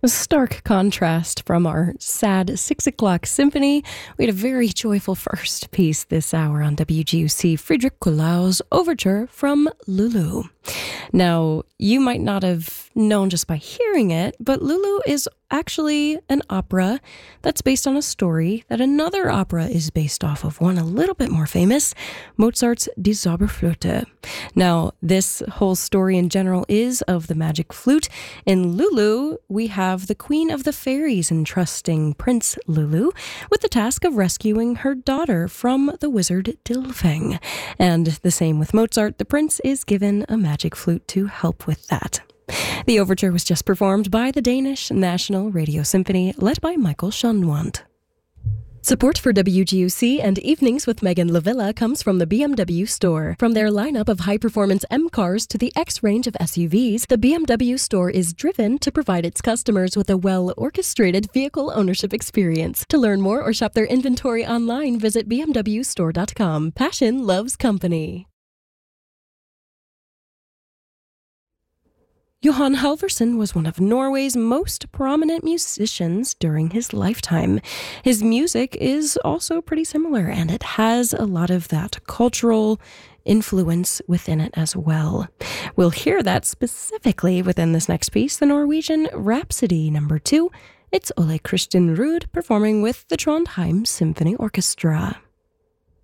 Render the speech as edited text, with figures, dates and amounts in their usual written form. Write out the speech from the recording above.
A stark contrast from our sad 6 o'clock symphony. We had a very joyful first piece this hour on WGUC, Friedrich Kuhlau's Overture from Lulu. Now, you might not have known just by hearing it, but Lulu is actually an opera that's based on a story that another opera is based off of, one a little bit more famous, Mozart's Die Zauberflöte. Now, this whole story in general is of the magic flute. In Lulu, we have the Queen of the Fairies entrusting Prince Lulu with the task of rescuing her daughter from the wizard Dilfeng. And the same with Mozart, the prince is given a magic flute to help with that. The overture was just performed by the Danish National Radio Symphony, led by Michael Schonwand. Support for WGUC and Evenings with Megan Lavilla comes from the BMW Store. From their lineup of high-performance M cars to the X range of SUVs, the BMW Store is driven to provide its customers with a well-orchestrated vehicle ownership experience. To learn more or shop their inventory online, visit bmwstore.com. Passion loves company. Johan Halvorsen was one of Norway's most prominent musicians during his lifetime. His music is also pretty similar, and it has a lot of that cultural influence within it as well. We'll hear that specifically within this next piece, the Norwegian Rhapsody No. 2. It's Ole Christian Ruud performing with the Trondheim Symphony Orchestra.